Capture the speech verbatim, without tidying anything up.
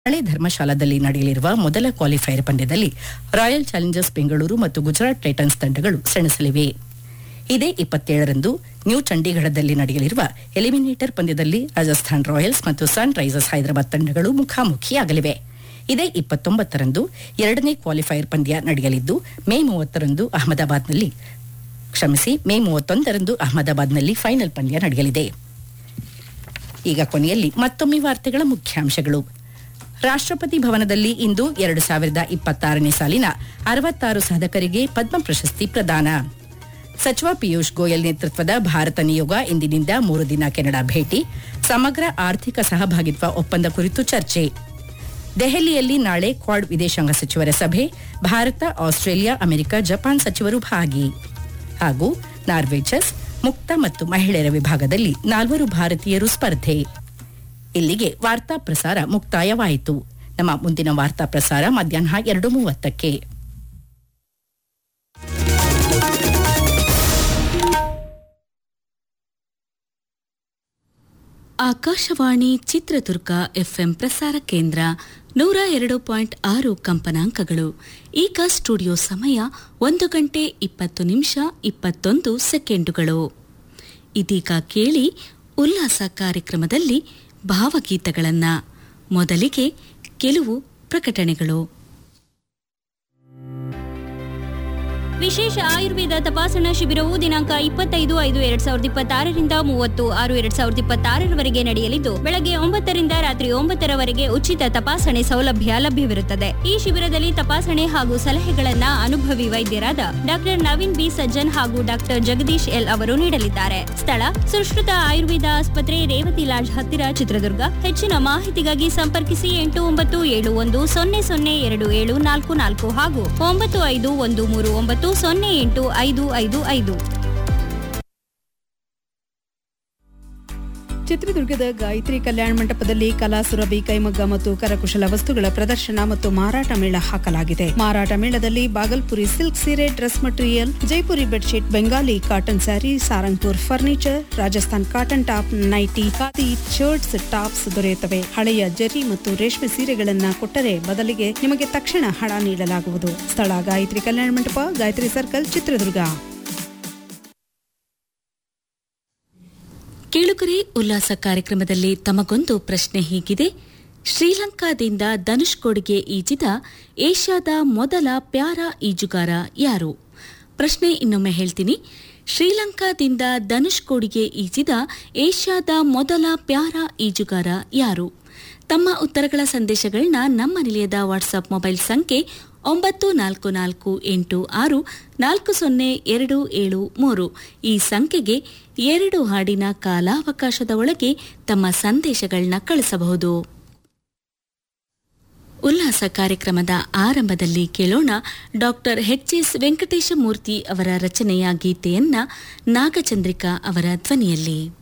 ಹಳೆ ಧರ್ಮಶಾಲಾದಲ್ಲಿ ನಡೆಯಲಿರುವ ಮೊದಲ ಕ್ವಾಲಿಫೈಯರ್ ಪಂದ್ಯದಲ್ಲಿ ರಾಯಲ್ ಚಾಲೆಂಜರ್ಸ್ ಬೆಂಗಳೂರು ಮತ್ತು ಗುಜರಾತ್ ಟೈಟನ್ಸ್ ತಂಡಗಳು ಸೆಣಸಲಿವೆ. ಇದೇ ಇಪ್ಪತ್ತೇಳರಂದು ನ್ಯೂ ಚಂಡೀಗಢದಲ್ಲಿ ನಡೆಯಲಿರುವ ಎಲಿಮಿನೇಟರ್ ಪಂದ್ಯದಲ್ಲಿ ರಾಜಸ್ಥಾನ್ ರಾಯಲ್ಸ್ ಮತ್ತು ಸನ್ ರೈಸರ್ಸ್ ಹೈದರಾಬಾದ್ ತಂಡಗಳು ಮುಖಾಮುಖಿಯಾಗಲಿವೆ. ಇದೇ ಇಪ್ಪತ್ತೊಂಬತ್ತರಂದು ಎರಡನೇ ಕ್ವಾಲಿಫೈಯರ್ ಪಂದ್ಯ ನಡೆಯಲಿದ್ದು ಮೇ ಮೂವತ್ತರಂದು ಅಹಮದಾಬಾದ್ನಲ್ಲಿ ಕ್ಷಮಿಸಿ ಮೇ ಮೂವತ್ತೊಂದರಂದು ಅಹಮದಾಬಾದ್ನಲ್ಲಿ ಫೈನಲ್ ಪಂದ್ಯ ನಡೆಯಲಿದೆ. ಈಗ ಕೊನೆಯಲ್ಲಿ ಮತ್ತೊಮ್ಮೆ ವಾರ್ತೆಗಳ ಮುಖ್ಯಾಂಶಗಳು. ರಾಷ್ಟ್ರಪತಿ ಭವನದಲ್ಲಿ ಇಂದು ಎರಡು ಸಾವಿರದ ಇಪ್ಪತ್ತಾರನೇ ಸಾಲಿನ ಅರವತ್ತಾರು ಸಾಧಕರಿಗೆ ಪದ್ಮ ಪ್ರಶಸ್ತಿ ಪ್ರದಾನ. ಸಚಿವ ಪಿಯೂಷ್ ಗೋಯಲ್ ನೇತೃತ್ವದ ಭಾರತ ನಿಯೋಗ ಇಂದಿನಿಂದ ಮೂರು ದಿನ ಕೆನಡಾ ಭೇಟಿ. ಸಮಗ್ರ ಆರ್ಥಿಕ ಸಹಭಾಗಿತ್ವ ಒಪ್ಪಂದ ಕುರಿತು ಚರ್ಚೆ. ದೆಹಲಿಯಲ್ಲಿ ನಾಳೆ ಕ್ವಾಡ್ ವಿದೇಶಾಂಗ ಸಚಿವರ ಸಭೆ. ಭಾರತ, ಆಸ್ಟ್ರೇಲಿಯಾ, ಅಮೆರಿಕ, ಜಪಾನ್ ಸಚಿವರು ಭಾಗಿ. ಹಾಗೂ ನಾರ್ವೆ ಚೆಸ್ ಮುಕ್ತ ಮತ್ತು ಮಹಿಳೆಯರ ವಿಭಾಗದಲ್ಲಿ ನಾಲ್ವರು ಭಾರತೀಯರು ಸ್ಪರ್ಧೆ. ಇಲ್ಲಿಗೆ ವಾರ್ತಾ ಪ್ರಸಾರ ಮುಕ್ತಾಯವಾಯಿತು. ನಮ್ಮ ಮುಂದಿನ ವಾರ್ತಾ ಪ್ರಸಾರ ಮಧ್ಯಾಹ್ನ ಎರಡು ಮೂವತ್ತಕ್ಕೆ. ಆಕಾಶವಾಣಿ ಚಿತ್ರದುರ್ಗ ಎಫ್ಎಂ ಪ್ರಸಾರ ಕೇಂದ್ರ ನೂರ ಎರಡು ಪಾಯಿಂಟ್ ಆರು ಕಂಪನಾಂಕಗಳು. ಈಗ ಸ್ಟುಡಿಯೋ ಸಮಯ ಒಂದು ಗಂಟೆ ಇಪ್ಪತ್ತು ನಿಮಿಷ ಇಪ್ಪತ್ತೊಂದು ಸೆಕೆಂಡುಗಳು. ಇದೀಗ ಕೇಳಿ ಉಲ್ಲಾಸ ಕಾರ್ಯಕ್ರಮದಲ್ಲಿ ಭಾವಗೀತಗಳನ್ನ. ಮೊದಲಿಗೆ ಕೆಲವು ಪ್ರಕಟಣೆಗಳು. ವಿಶೇಷ ಆಯುರ್ವೇದ ತಪಾಸಣಾ ಶಿಬಿರವು ದಿನಾಂಕ ಇಪ್ಪತ್ತೈದು ಐದು ಎರಡ್ ಸಾವಿರದ ಇಪ್ಪತ್ತಾರರಿಂದ ಮೂವತ್ತು ಆರು ಎರಡ್ ಸಾವಿರದ ಇಪ್ಪತ್ತಾರರವರೆಗೆ ನಡೆಯಲಿದ್ದು ಬೆಳಗ್ಗೆ ಒಂಬತ್ತರಿಂದ ರಾತ್ರಿ ಒಂಬತ್ತರವರೆಗೆ ಉಚಿತ ತಪಾಸಣೆ ಸೌಲಭ್ಯ ಲಭ್ಯವಿರುತ್ತದೆ. ಈ ಶಿಬಿರದಲ್ಲಿ ತಪಾಸಣೆ ಹಾಗೂ ಸಲಹೆಗಳನ್ನ ಅನುಭವಿ ವೈದ್ಯರಾದ ಡಾಕ್ಟರ್ ನವೀನ್ ಬಿ ಸಜ್ಜನ್ ಹಾಗೂ ಡಾಕ್ಟರ್ ಜಗದೀಶ್ ಎಲ್ ಅವರು ನೀಡಲಿದ್ದಾರೆ. ಸ್ಥಳ ಸುಶ್ರುತ ಆಯುರ್ವೇದ ಆಸ್ಪತ್ರೆ, ರೇವತಿ ಲಾಡ್ಜ್ ಹತ್ತಿರ, ಚಿತ್ರದುರ್ಗ. ಹೆಚ್ಚಿನ ಮಾಹಿತಿಗಾಗಿ ಸಂಪರ್ಕಿಸಿ ಎಂಟು ಒಂಬತ್ತು ಏಳು ಒಂದು ಸೊನ್ನೆ ಸೊನ್ನೆ ಎರಡು ಏಳು ನಾಲ್ಕು ನಾಲ್ಕು ಹಾಗೂ ಒಂಬತ್ತು ಐದು ಒಂದು ಮೂರು ಒಂಬತ್ತು ಸೊನ್ನೆ ಎಂಟು ಐದು ಐದು ಐದು. ಚಿತ್ರದುರ್ಗದ ಗಾಯತ್ರಿ ಕಲ್ಯಾಣ ಮಂಟಪದಲ್ಲಿ ಕಲಾಸುರಭಿ ಕೈಮಗ್ಗ ಮತ್ತು ಕರಕುಶಲ ವಸ್ತುಗಳ ಪ್ರದರ್ಶನ ಮತ್ತು ಮಾರಾಟ ಮೇಳ ಹಾಕಲಾಗಿದೆ. ಮಾರಾಟ ಮೇಳದಲ್ಲಿ ಬಾಗಲ್ಪುರಿ ಸಿಲ್ಕ್ ಸೀರೆ, dress material, Jaipuri bedsheet, Bengali cotton sari, Sarangpur furniture, Rajasthan cotton top, nighty, khadi, shirts, tops ದೊರೆಯುತ್ತವೆ. ಹಳೆಯ ಜರಿ ಮತ್ತು ರೇಷ್ಮೆ ಸೀರೆಗಳನ್ನ ಕೊಟ್ಟರೆ ಬದಲಿಗೆ ನಿಮಗೆ ತಕ್ಷಣ ಹಣ ನೀಡಲಾಗುವುದು. ಸ್ಥಳ ಗಾಯತ್ರಿ ಕಲ್ಯಾಣ ಮಂಟಪ, ಗಾಯತ್ರಿ ಸರ್ಕಲ್, ಚಿತ್ರದುರ್ಗ. ಕೇಳುಗರೆ, ಉಲ್ಲಾಸ ಕಾರ್ಯಕ್ರಮದಲ್ಲಿ ತಮಗೊಂದು ಪ್ರಶ್ನೆ ಹೀಗಿದೆ. ಶ್ರೀಲಂಕಾದಿಂದ ಧನುಷ್ಕೋಡಿಗೆ ಈಜಿದ ಏಷ್ಯಾದ ಮೊದಲ ಪ್ಯಾರಾ ಈಜುಗಾರ ಯಾರು? ಪ್ರಶ್ನೆ ಇನ್ನೊಮ್ಮೆ ಹೇಳ್ತೀನಿ. ಶ್ರೀಲಂಕಾದಿಂದ ಧನುಷ್ಕೋಡಿಗೆ ಈಜಿದ ಏಷ್ಯಾದ ಮೊದಲ ಪ್ಯಾರಾ ಈಜುಗಾರ ಯಾರು? ತಮ್ಮ ಉತ್ತರಗಳ ಸಂದೇಶಗಳನ್ನ ನಮ್ಮ ನಿಲಯದ ವಾಟ್ಸ್ಆಪ್ ಮೊಬೈಲ್ ಸಂಖ್ಯೆ ಒಂಬತ್ತು ನಾಲ್ಕು ನಾಲ್ಕು ಎಂಟು ಆರು ನಾಲ್ಕು ಸೊನ್ನೆ ಎರಡು ಏಳು ಮೂರು ಈ ಸಂಖ್ಯೆಗೆ ಎರಡು ಹಾಡಿನ ಕಾಲಾವಕಾಶದ ಒಳಗೆ ತಮ್ಮ ಸಂದೇಶಗಳನ್ನ ಕಳಿಸಬಹುದು. ಉಲ್ಲಾಸ ಕಾರ್ಯಕ್ರಮದ ಆರಂಭದಲ್ಲಿ ಕೇಳೋಣ ಡಾಕ್ಟರ್ ಎಚ್ ಎಸ್ ವೆಂಕಟೇಶ ಮೂರ್ತಿ ಅವರ ರಚನೆಯ ಗೀತೆಯನ್ನ ನಾಗಚಂದ್ರಿಕಾ ಅವರ ಧ್ವನಿಯಲ್ಲಿ.